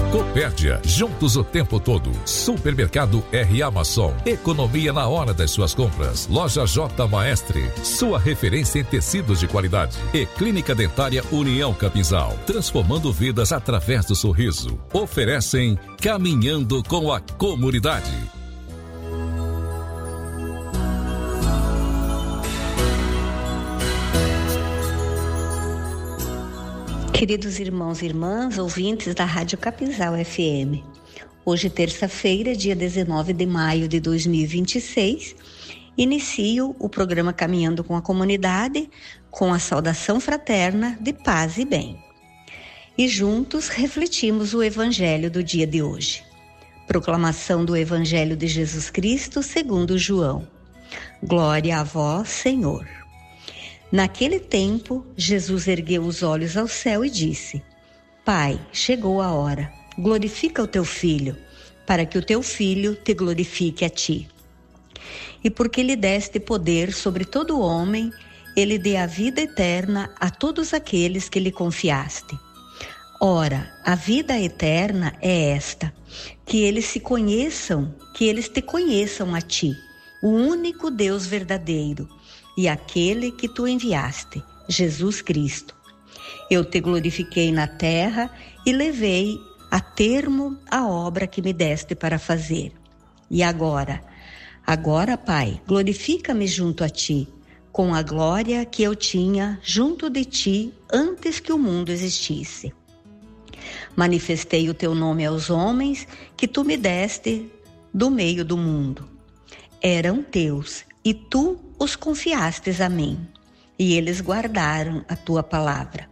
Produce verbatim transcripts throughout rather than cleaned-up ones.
Copérdia, juntos o tempo todo. Supermercado R Amazon, economia na hora das suas compras. Loja J Maestre, sua referência em tecidos de qualidade. E Clínica Dentária União Capinzal, transformando vidas através do sorriso. Oferecem Caminhando com a Comunidade. Queridos irmãos e irmãs, ouvintes da Rádio Capinzal F M. Hoje, terça-feira, dia dezenove de maio de dois mil e vinte e seis, inicio o programa Caminhando com a Comunidade com a saudação fraterna de paz e bem. E juntos refletimos o Evangelho do dia de hoje. Proclamação do Evangelho de Jesus Cristo segundo João. Glória a vós, Senhor. Naquele tempo, Jesus ergueu os olhos ao céu e disse: Pai, chegou a hora, glorifica o teu Filho, para que o teu Filho te glorifique a ti. E porque lhe deste poder sobre todo homem, ele dê a vida eterna a todos aqueles que lhe confiaste. Ora, a vida eterna é esta, que eles se conheçam, que eles te conheçam a ti, o único Deus verdadeiro, e aquele que tu enviaste, Jesus Cristo. Eu te glorifiquei na terra e levei a termo a obra que me deste para fazer. E agora, agora, Pai, glorifica-me junto a ti, com a glória que eu tinha junto de ti antes que o mundo existisse. Manifestei o teu nome aos homens que tu me deste do meio do mundo. Eram teus, e tu os confiastes a mim, e eles guardaram a tua palavra.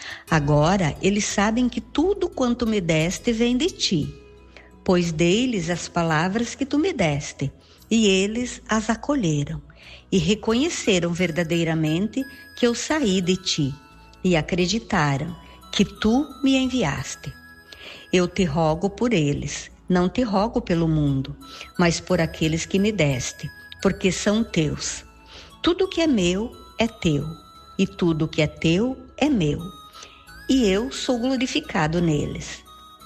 Agora eles sabem que tudo quanto me deste vem de ti, pois dei-lhes as palavras que tu me deste, e eles as acolheram, e reconheceram verdadeiramente que eu saí de ti, e acreditaram que tu me enviaste. Eu te rogo por eles, não te rogo pelo mundo, mas por aqueles que me deste, porque são teus. Tudo que é meu é teu, e tudo que é teu é meu, e eu sou glorificado neles.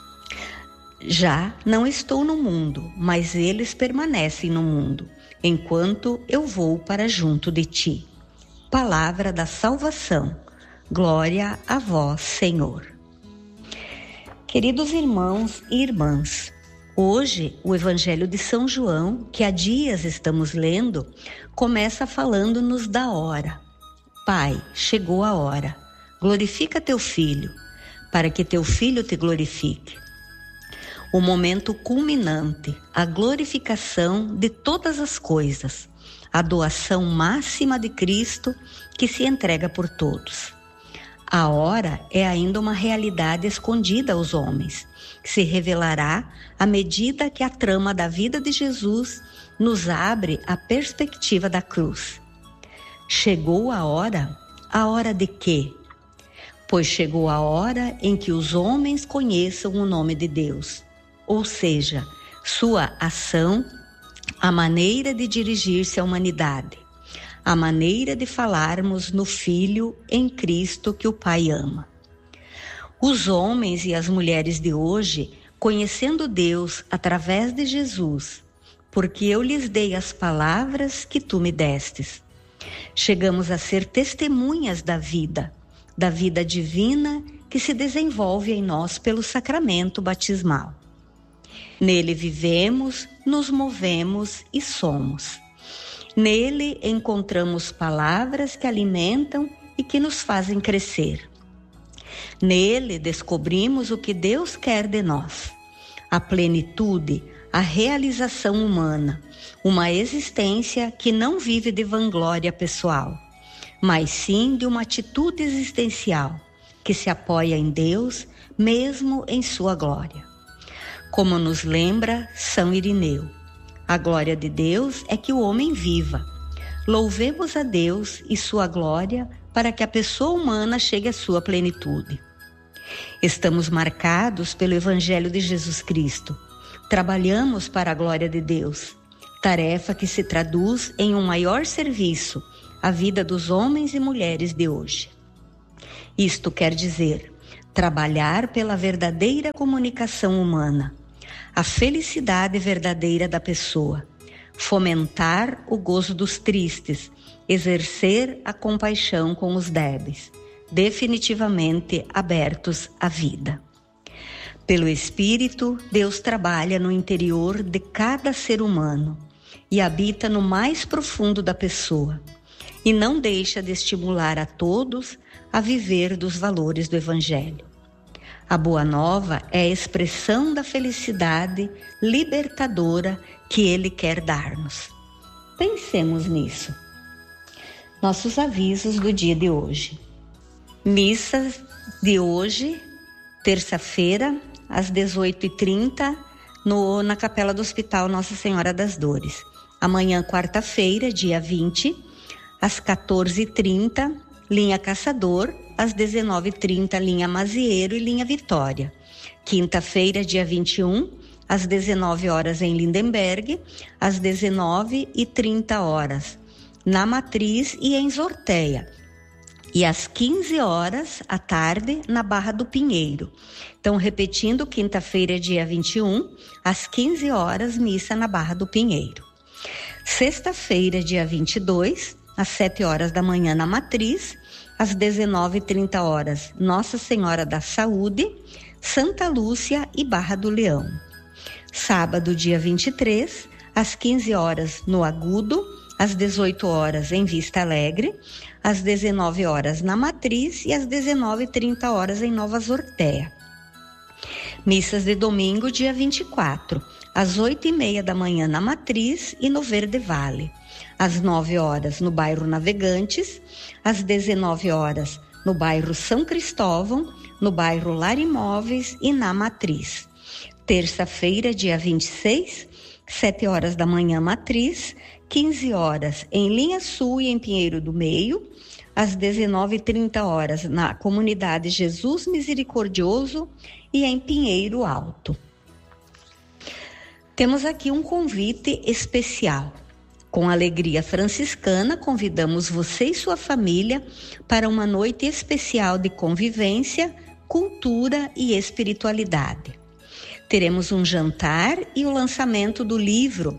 Já não estou no mundo, mas eles permanecem no mundo, enquanto eu vou para junto de ti. Palavra da salvação. Glória a vós, Senhor. Queridos irmãos e irmãs, hoje, o Evangelho de São João, que há dias estamos lendo, começa falando-nos da hora. Pai, chegou a hora. Glorifica teu Filho, para que teu Filho te glorifique. O momento culminante, a glorificação de todas as coisas, a doação máxima de Cristo que se entrega por todos. A hora é ainda uma realidade escondida aos homens, que se revelará à medida que a trama da vida de Jesus nos abre a perspectiva da cruz. Chegou a hora? A hora de quê? Pois chegou a hora em que os homens conheçam o nome de Deus, ou seja, sua ação, a maneira de dirigir-se à humanidade, a maneira de falarmos no Filho em Cristo que o Pai ama. Os homens e as mulheres de hoje, conhecendo Deus através de Jesus, porque eu lhes dei as palavras que tu me destes. Chegamos a ser testemunhas da vida, da vida divina que se desenvolve em nós pelo sacramento batismal. Nele vivemos, nos movemos e somos. Nele encontramos palavras que alimentam e que nos fazem crescer. Nele descobrimos o que Deus quer de nós, a plenitude, a realização humana, uma existência que não vive de vanglória pessoal, mas sim de uma atitude existencial que se apoia em Deus, mesmo em sua glória. Como nos lembra São Irineu, a glória de Deus é que o homem viva. Louvemos a Deus e sua glória para que a pessoa humana chegue à sua plenitude. Estamos marcados pelo Evangelho de Jesus Cristo. Trabalhamos para a glória de Deus, tarefa que se traduz em um maior serviço à vida dos homens e mulheres de hoje. Isto quer dizer, trabalhar pela verdadeira comunicação humana, a felicidade verdadeira da pessoa, fomentar o gozo dos tristes, exercer a compaixão com os débeis, definitivamente abertos à vida. Pelo Espírito, Deus trabalha no interior de cada ser humano e habita no mais profundo da pessoa, e não deixa de estimular a todos a viver dos valores do Evangelho. A Boa Nova é a expressão da felicidade libertadora que Ele quer dar-nos. Pensemos nisso. Nossos avisos do dia de hoje. Missa de hoje, terça-feira, às dezoito e trinta, no, na Capela do Hospital Nossa Senhora das Dores. Amanhã, quarta-feira, dia vinte, às quatorze e trinta, linha Caçador, às dezenove e trinta, linha Mazieiro e linha Vitória. Quinta-feira, dia vinte e um, às dezenove horas em Lindenberg, às dezenove e trinta horas na Matriz e em Zorteia, e às quinze horas à tarde na Barra do Pinheiro. Então, repetindo, quinta-feira, dia vinte e um, às quinze horas, missa na Barra do Pinheiro. Sexta-feira, dia vinte e dois, às sete horas da manhã na Matriz, às dezenove e trinta horas, Nossa Senhora da Saúde, Santa Lúcia e Barra do Leão. Sábado, dia vinte e três, às quinze horas no Agudo, às dezoito horas em Vista Alegre, às dezenove horas na Matriz e às dezenove e trinta horas em Nova Zorteia. Missas de domingo, dia vinte e quatro, às oito e meia da manhã na Matriz e no Verde Vale, às nove horas no bairro Navegantes, às dezenove horas no bairro São Cristóvão, no bairro Lar Imóveis e na Matriz. Terça-feira, dia vinte e seis, sete horas da manhã Matriz, quinze horas em Linha Sul e em Pinheiro do Meio, às dezenove e trinta horas na comunidade Jesus Misericordioso e em Pinheiro Alto. Temos aqui um convite especial. Com alegria franciscana, convidamos você e sua família para uma noite especial de convivência, cultura e espiritualidade. Teremos um jantar e o lançamento do livro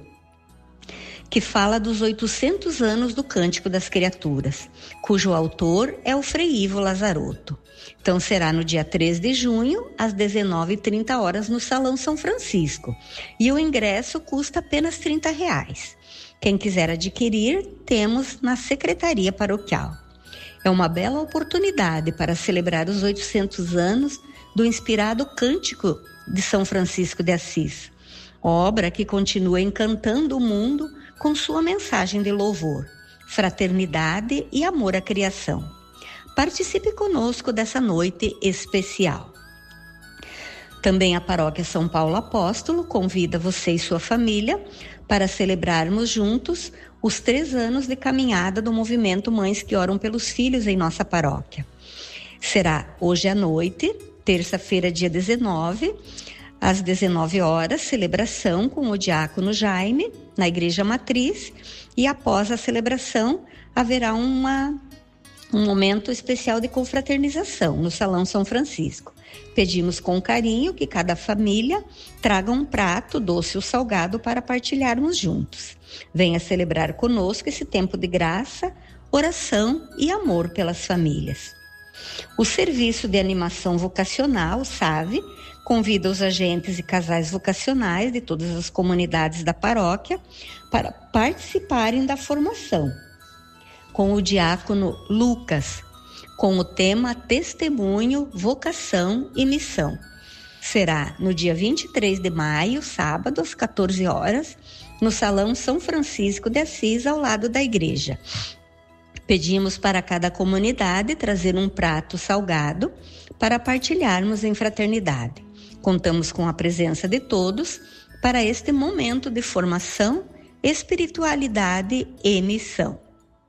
que fala dos oitocentos anos do Cântico das Criaturas, cujo autor é o Frei Ivo Lazarotto. Então será no dia três de junho, às dezenove e trinta horas, no Salão São Francisco. E o ingresso custa apenas trinta reais. Quem quiser adquirir, temos na Secretaria Paroquial. É uma bela oportunidade para celebrar os oitocentos anos do inspirado Cântico de São Francisco de Assis, obra que continua encantando o mundo com sua mensagem de louvor, fraternidade e amor à criação. Participe conosco dessa noite especial. Também a Paróquia São Paulo Apóstolo convida você e sua família para celebrarmos juntos os três anos de caminhada do movimento Mães que Oram pelos Filhos em nossa paróquia. Será hoje à noite, terça-feira, dia dezenove, às dezenove horas, celebração com o diácono Jaime, na Igreja Matriz, e após a celebração haverá uma, um momento especial de confraternização no Salão São Francisco. Pedimos com carinho que cada família traga um prato, doce ou salgado, para partilharmos juntos. Venha celebrar conosco esse tempo de graça, oração e amor pelas famílias. O Serviço de Animação Vocacional, S A V, convida os agentes e casais vocacionais de todas as comunidades da paróquia para participarem da formação com o diácono Lucas, com o tema Testemunho, Vocação e Missão. Será no dia vinte e três de maio, sábado, às quatorze horas, no Salão São Francisco de Assis, ao lado da igreja. Pedimos para cada comunidade trazer um prato salgado para partilharmos em fraternidade. Contamos com a presença de todos para este momento de formação, espiritualidade e missão.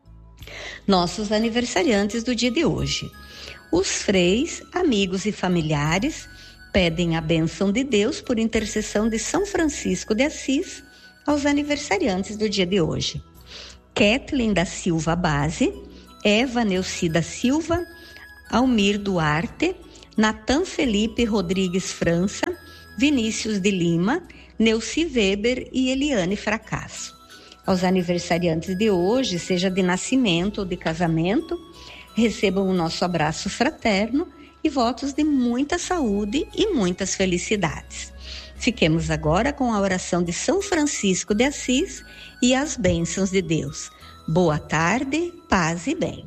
Nossos aniversariantes do dia de hoje. Os freis, amigos e familiares pedem a bênção de Deus por intercessão de São Francisco de Assis aos aniversariantes do dia de hoje. Kathleen da Silva Base, Eva Neucida Silva, Almir Duarte, Natan Felipe Rodrigues França, Vinícius de Lima, Neuci Weber e Eliane Fracasso. Aos aniversariantes de hoje, seja de nascimento ou de casamento, recebam o nosso abraço fraterno e votos de muita saúde e muitas felicidades. Fiquemos agora com a oração de São Francisco de Assis e as bênçãos de Deus. Boa tarde, paz e bem.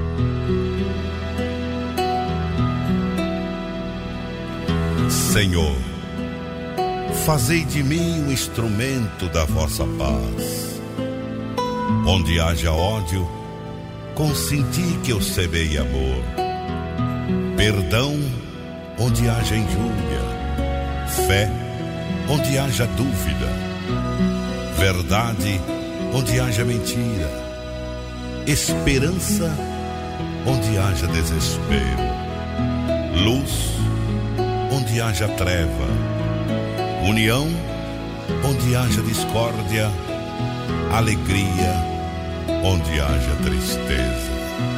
Senhor, fazei de mim um instrumento da vossa paz. Onde haja ódio, consenti que eu semeie amor. Perdão onde haja injúria, fé onde haja dúvida, verdade onde haja mentira, esperança onde haja desespero, luz onde haja treva, união onde haja discórdia, alegria onde haja tristeza.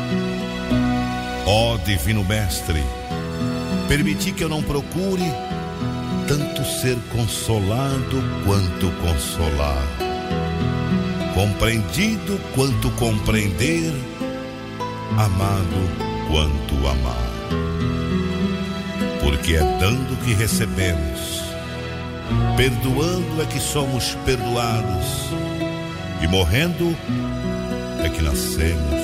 Ó Divino Mestre, permiti que eu não procure tanto ser consolado quanto consolar, compreendido quanto compreender, amado quanto amar. Porque é dando que recebemos, perdoando é que somos perdoados, e morrendo é que nascemos